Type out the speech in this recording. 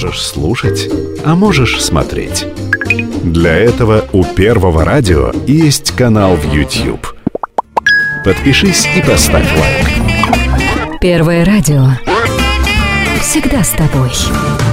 можешь слушать, а можешь смотреть. Для этого у Первого радио есть канал в YouTube. Подпишись и поставь лайк. Первое радио. Всегда с тобой.